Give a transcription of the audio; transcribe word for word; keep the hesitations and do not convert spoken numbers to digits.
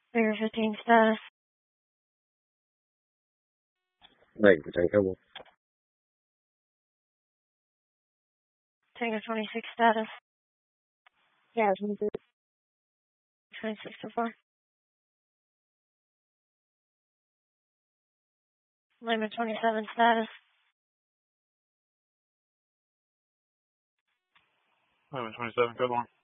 Figure fifteen status. Like, Tango one. Tango twenty-six status. Yeah, twenty-six. twenty-six to four. Lima twenty-seven status. Lima twenty-seven, code one.